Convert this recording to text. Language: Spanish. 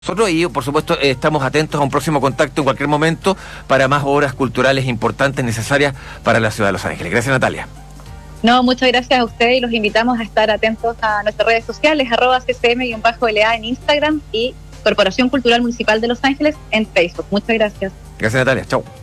nosotros y, por supuesto, estamos atentos a un próximo contacto en cualquier momento para más obras culturales importantes necesarias para la ciudad de Los Ángeles. Gracias, Natalia. No, muchas gracias a ustedes y los invitamos a estar atentos a nuestras redes sociales, @CCM_LA en Instagram y Corporación Cultural Municipal de Los Ángeles en Facebook. Muchas gracias. Gracias, Natalia. Chau.